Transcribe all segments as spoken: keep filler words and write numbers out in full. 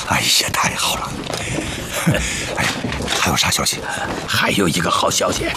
哎呀，太好了！哎，还有啥消息？ 还有一个好消息。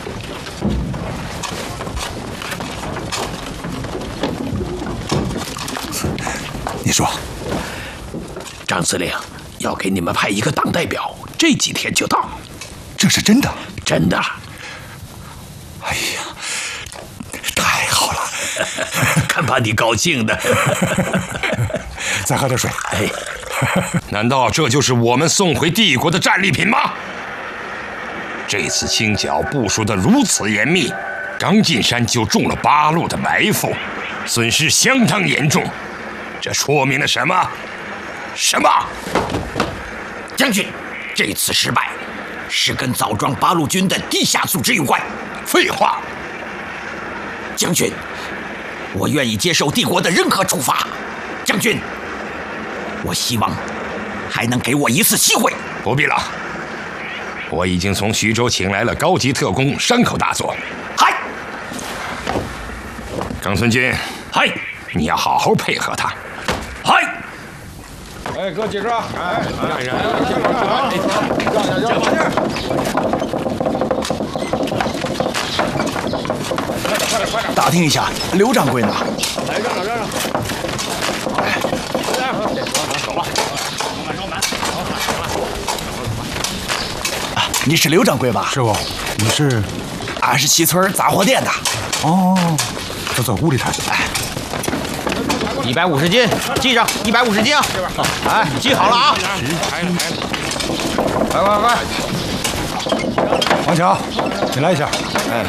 你说， 张司令要给你们派一个党代表，这几天就到。 这是真的？ 真的。 哎呀，太好了！ 看把你高兴的。 再喝点水。 哎， 难道这就是我们送回帝国的战利品吗？这次清剿部署得如此严密，刚进山就中了八路的埋伏，损失相当严重。这说明了什么？什么？ 将军，这次失败是跟枣庄八路军的地下组织有关。 废话。 将军，我愿意接受帝国的任何处罚。将军，我希望还能给我一次机会。 不必了，我已经从徐州请来了高级特工山口大佐。 嗨， 冈村君， 嗨， 你要好好配合他。 嗨。 哎，哥几个，哎，让一让，让让让让。 打听一下，刘掌柜呢？ 来，让让让让。哎，走吧。 啊，你是刘掌柜吧？ 师傅，你是？ 俺是西村杂货店的。 哦，走走，屋里谈。哎。 一百五十斤，记上，一百五十斤啊！哎，记好了啊！快快快！ 王强，你来一下。 哎，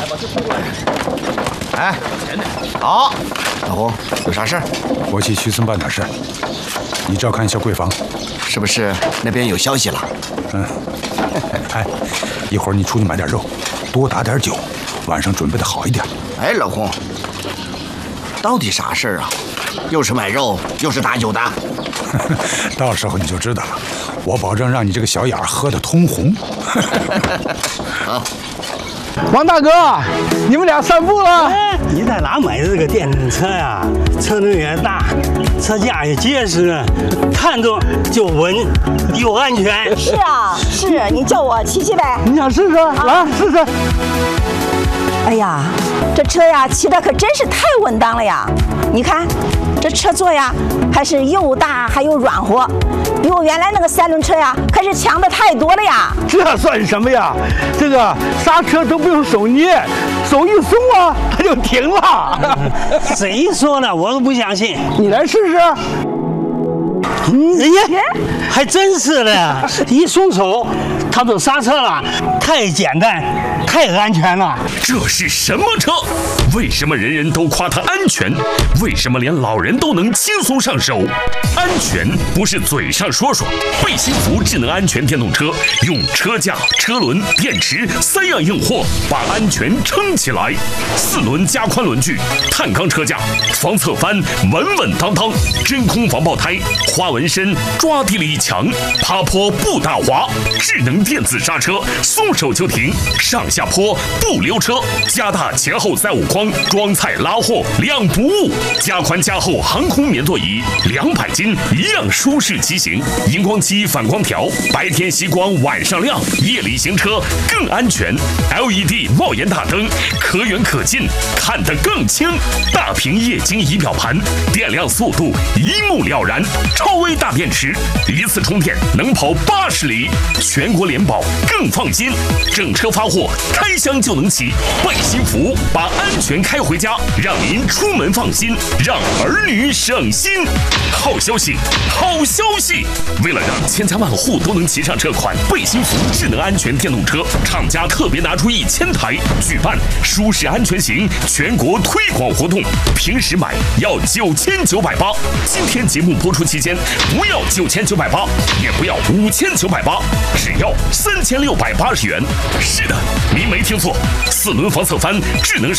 哎，好，老胡，有啥事儿？ 我去徐村办点事，你照看一下柜房， 是不是那边有消息了？ 嗯。哎，一会儿你出去买点肉，多打点酒，晚上准备的好一点。 哎，老胡，到底啥事儿啊？又是买肉，又是打酒的， 到时候你就知道了。我保证让你这个小眼儿喝得通红。 好， 王大哥，你们俩散步了？ 哎，你在哪买的这个电动车呀？车轮也大，车架也结实，看着就稳又安全。 是啊，是你叫我骑骑呗。 你想试试？来试试。 哎呀，这车呀骑的可真是太稳当了呀！你看，这车座呀还是又大还又软和，比我原来那个三轮车呀可是强的太多了呀！ 这算什么呀？这个刹车都不用手捏，手一松啊，它就停了。 谁说的？我都不相信。 你来试试。 嗯，哎呀，还真是的，一松手，它就刹车了，太简单，太安全了。 这是什么车？为什么人人都夸它安全？为什么连老人都能轻松上手？安全不是嘴上说说。贝幸福智能安全电动车用车架、车轮、电池三样硬货把安全撑起来。四轮加宽轮距，碳钢车架，防侧翻稳稳当当，真空防爆胎，花纹身抓地力强，爬坡不打滑，智能电子刹车，松手就停，上下坡不溜车，加大前后载物框，装菜拉货两不误，加宽加厚航空棉座椅，两百斤一样舒适骑行，荧光漆反光条，白天吸光晚上亮，夜里行车更安全 ，L E D 帽檐大灯，可远可近，看得更清，大屏液晶仪表盘，电量速度一目了然，超微大电池，一次充电能跑八十里，全国联保更放心，整车发货开箱就能骑，贝幸福把安全开回家，让您出门放心，让儿女省心。好消息，好消息！为了让千家万户都能骑上这款贝幸福智能安全电动车，厂家特别拿出一千台，举办舒适安全行全国推广活动。平时买要九千九百八，今天节目播出期间不要九千九百八，也不要五千九百八，只要三千六百八十元。是的，您没听错，四轮防侧翻、智能刹车、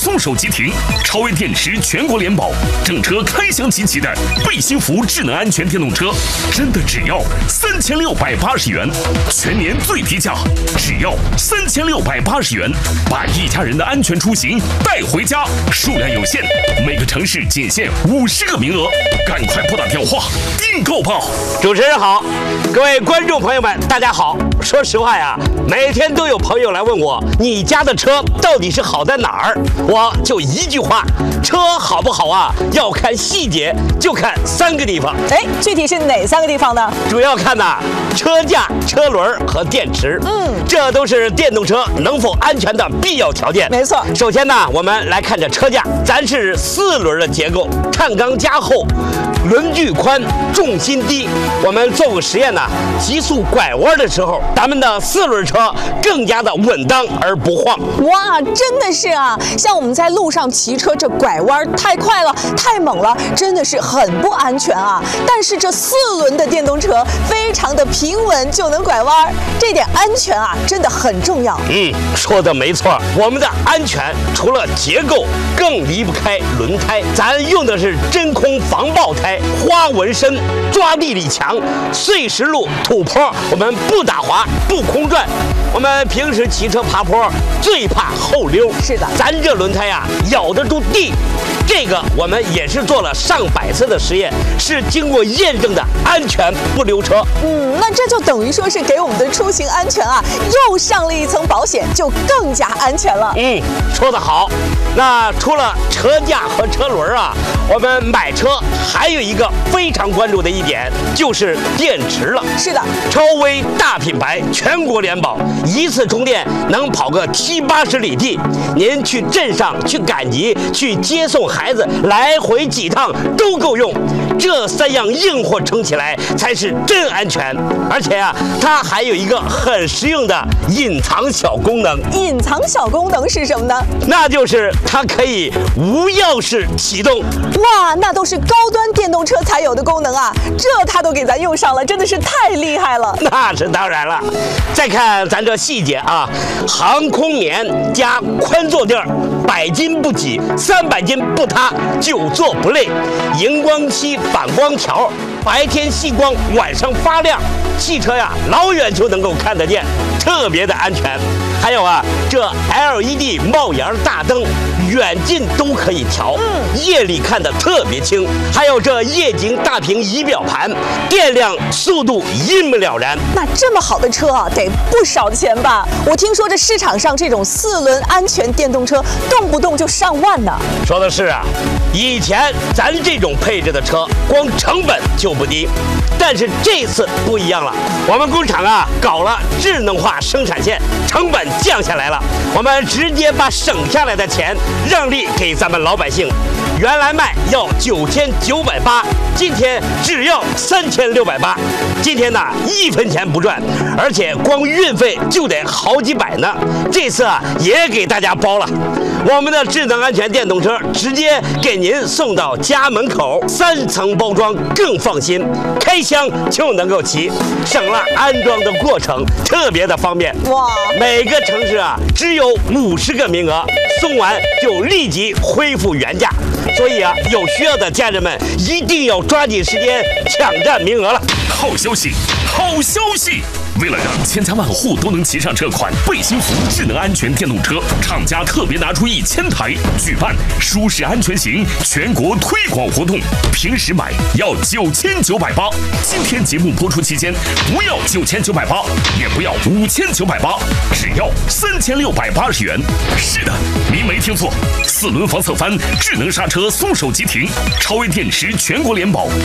松手即停，超威电池全国联保，整车开箱集齐的贝幸福智能安全电动车，真的只要三千六百八十元，全年最低价只要三千六百八十元，把一家人的安全出行带回家，数量有限，每个城市仅限五十个名额，赶快拨打电话订购吧！ 主持人好，各位观众朋友们，大家好。说实话呀，每天都有朋友来问我，你家的车到底是好在哪儿？我就一句话，车好不好啊，要看细节，就看三个地方。 哎，具体是哪三个地方呢？ 主要看呐，车架、车轮和电池。嗯，这都是电动车能否安全的必要条件。 没错。 首先呢，我们来看这车架，咱是四轮的结构，碳钢加厚，轮距宽，重心低。我们做过实验呢，急速拐弯的时候，咱们的四轮车更加的稳当而不晃。 哇，真的是啊！像我们在路上骑车，这拐弯太快了，太猛了，真的是很不安全啊。但是这四轮的电动车非常的平稳，就能拐弯，这点安全啊，真的很重要。 嗯，说的没错。我们的安全除了结构，更离不开轮胎。咱用的是真空防爆胎，花纹深，抓地力强，碎石路、土坡我们不打滑，不空转。我们平时骑车爬坡最怕后溜， 是的， 咱这轮胎呀咬得住地。这个我们也是做了上百次的实验，是经过验证的安全不溜车。 嗯，那这就等于说是给我们的出行安全啊又上了一层保险，就更加安全了。 嗯，说得好。那除了车架和车轮啊，我们买车还有一个非常关注的一点，就是电池了。 是的， 超威大品牌，全国联保，一次充电能跑个七八十里地。您去镇上、去赶集、去接送孩子，来回几趟都够用。这三样硬货撑起来才是真安全。而且啊，它还有一个很实用的隐藏小功能。 隐藏小功能是什么呢？ 那就是它可以无钥匙启动。 哇，那都是高端电动车才有的功能啊！这它都给咱用上了，真的是太厉害了。 那是当然了。再看咱这细节啊，航空棉加宽坐垫，百斤不挤，三百斤不塌，久坐不累。荧光漆反光条，白天细光，晚上发亮。汽车呀，老远就能够看得见，特别的安全。还有啊，这 L E D 帽檐大灯，远近都可以调，夜里看得特别清。还有这液晶大屏仪表盘，电量、速度一目了然。 那这么好的车啊，得不少钱吧？我听说这市场上这种四轮安全电动车，动不动就上万呢。 说的是啊，以前咱这种配置的车，光成本就不低。但是这次不一样了，我们工厂啊搞了智能化生产线，成本降下来了。我们直接把省下来的钱让利给咱们老百姓。原来卖要九千九百八，今天只要三千六百八。今天呢，一分钱不赚，而且光运费就得好几百呢。这次啊，也给大家包了。我们的智能安全电动车直接给您送到家门口，三层包装更放心，开箱就能够骑，省了安装的过程，特别的方便。 哇！ 每个城市啊只有五十个名额，送完就立即恢复原价。所以啊，有需要的家人们一定要抓紧时间抢占名额了。 好消息，好消息！为了让千家万户都能骑上这款贝幸福智能安全电动车，厂家特别拿出一千台，举办舒适安全行全国推广活动。平时买要九千九百八，今天节目播出期间不要九千九百八，也不要五千九百八，只要三千六百八十元。是的，您没听错，四轮防侧翻，智能刹车，松手即停，超威电池全国联保。